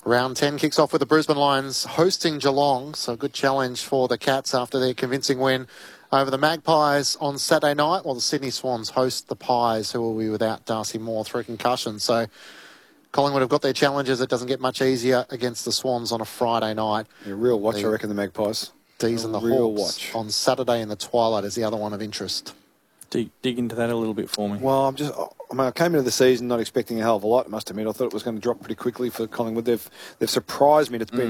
Round 10 kicks off with the Brisbane Lions hosting Geelong, so a good challenge for the Cats after their convincing win over the Magpies on Saturday night, while the Sydney Swans host the Pies, who will be without Darcy Moore through concussion. So Collingwood have got their challenges. It doesn't get much easier against the Swans on a Friday night. A real watch, I reckon, the Magpies. D's and the Hawks on Saturday in the twilight is the other one of interest. Dig into that a little bit for me. Well, I came into the season not expecting a hell of a lot, I must admit. I thought it was going to drop pretty quickly for Collingwood. They've surprised me. It's been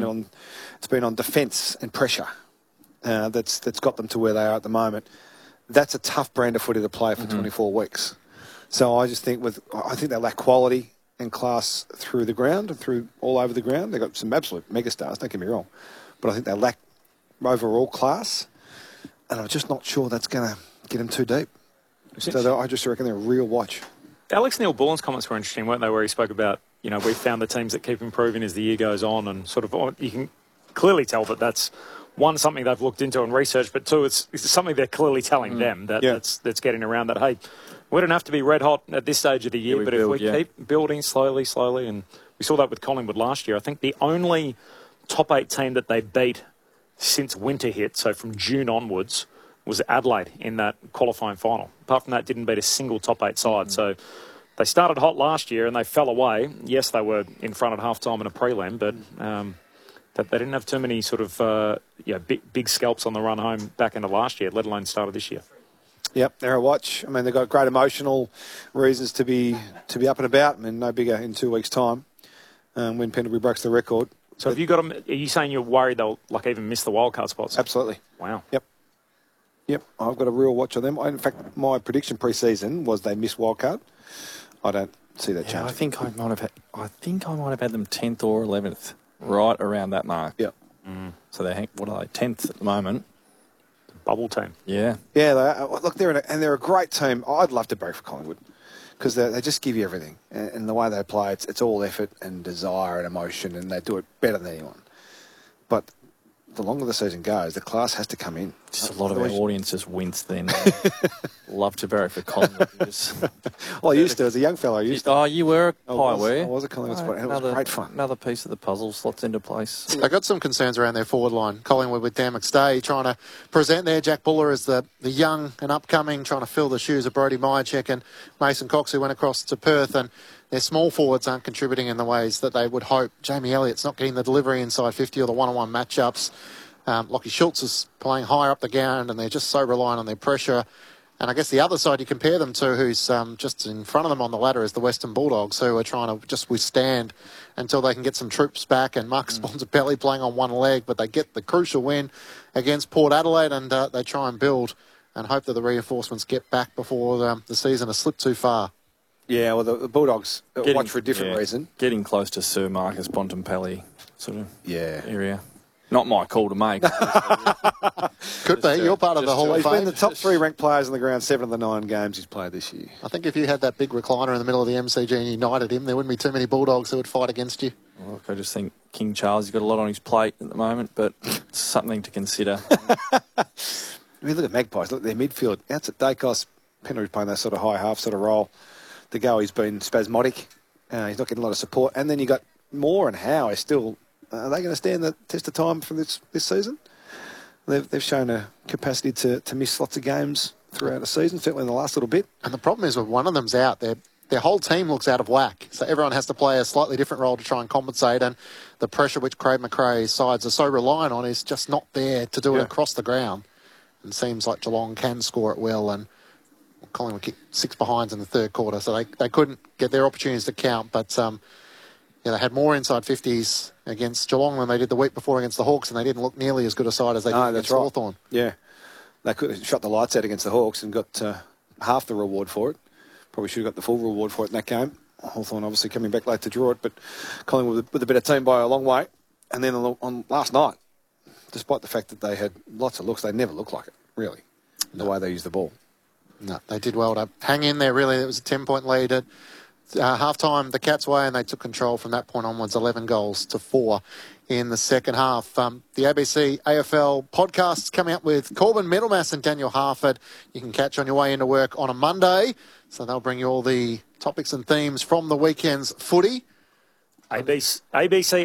on defence and pressure that's got them to where they are at the moment. That's a tough brand of footy to play for 24 weeks. So I just think they lack quality and class through the ground and through all over the ground. They've got some absolute megastars, don't get me wrong. But I think they lack overall class. And I'm just not sure that's going to get them too deep. So I just reckon they're a real watch. Alex Neil-Bullen's comments were interesting, weren't they, where he spoke about, we found the teams that keep improving as the year goes on, and sort of you can clearly tell that that's, one, something they've looked into and researched, but two, it's something they're clearly telling them that's getting around that, hey, we don't have to be red hot at this stage of the year, but if we keep building slowly, and we saw that with Collingwood last year. I think the only top 8 team that they beat since winter hit, so from June onwards, was Adelaide in that qualifying final. Apart from that, didn't beat a single top 8 side. So they started hot last year and they fell away. Yes, they were in front at half-time in a prelim, but they didn't have too many sort of big scalps on the run home back into last year, let alone start of this year. Yep, they're a watch. I mean, they've got great emotional reasons to be up and about. I mean, no bigger in 2 weeks' time when Pendlebury breaks the record. So have you got them? Are you saying you're worried they'll even miss the wildcard spots? Absolutely. Wow. Yep, I've got a real watch on them. In fact, my prediction pre-season was they miss wildcard. I don't see that change. I think I might have had them 10th or 11th, right around that mark. Yep. So what are they? 10th at the moment. Bubble team. Yeah. Yeah. Look, they're a great team. I'd love to break for Collingwood because they just give you everything, and the way they play, it's all effort and desire and emotion, and they do it better than anyone. But the longer the season goes, the class has to come in. Just a lot of our audience just wince then. Love to barrack for Collingwood. Well, I used to as a young fellow. Oh, you were a Pie, were you? I was a Collingwood supporter, and it was great fun. Another piece of the puzzle slots into place. They got some concerns around their forward line. Collingwood with Dan McStay trying to present there. Jack Buller as the young and upcoming, trying to fill the shoes of Brodie Myercheck and Mason Cox, who went across to Perth, and their small forwards aren't contributing in the ways that they would hope. Jamie Elliott's not getting the delivery inside 50 or the one-on-one matchups. Lockie Schultz is playing higher up the ground, and they're just so reliant on their pressure. And I guess the other side you compare them to, who's just in front of them on the ladder, is the Western Bulldogs, who are trying to just withstand until they can get some troops back. And Marcus Bontempelli playing on one leg, but they get the crucial win against Port Adelaide, and they try and build and hope that the reinforcements get back before the season has slipped too far. Yeah, well, the Bulldogs watch for a different reason. Getting close to Sir Marcus Bontempelli sort of area. Not my call to make. Could be. You're part of the Hall of Fame. He's been the top 3 ranked players on the ground 7 of the 9 games he's played this year. I think if you had that big recliner in the middle of the MCG and united him, there wouldn't be too many Bulldogs who would fight against you. Look, I just think King Charles has got a lot on his plate at the moment, but it's something to consider. I mean, look at Magpies. Look at their midfield. Out at Dacos, Penrith playing that sort of high half sort of role. The go, he's been spasmodic. He's not getting a lot of support. And then you got Moore and Howe is still... Are they going to stand the test of time for this season? They've shown a capacity to miss lots of games throughout the season, certainly in the last little bit. And the problem is when one of them's out, their whole team looks out of whack. So everyone has to play a slightly different role to try and compensate. And the pressure which Craig McRae's sides are so reliant on is just not there to do it across the ground. And it seems like Geelong can score it well. And Collingwood kicked 6 behinds in the third quarter, so they couldn't get their opportunities to count. But they had more inside 50s against Geelong than they did the week before against the Hawks, and they didn't look nearly as good a side as they did against Hawthorn. Yeah, they could have shot the lights out against the Hawks and got half the reward for it. Probably should have got the full reward for it in that game. Hawthorn obviously coming back late to draw it, but Collingwood with a better team by a long way. And then on last night, despite the fact that they had lots of looks, they never looked like it, really, the way they used the ball. No, they did well to hang in there, really. It was a 10-point lead at half-time the Cats' way, and they took control from that point onwards, 11 goals to 4 in the second half. The ABC AFL podcasts coming up with Corbin Middlemass and Daniel Harford. You can catch on your way into work on a Monday, so they'll bring you all the topics and themes from the weekend's footy. ABC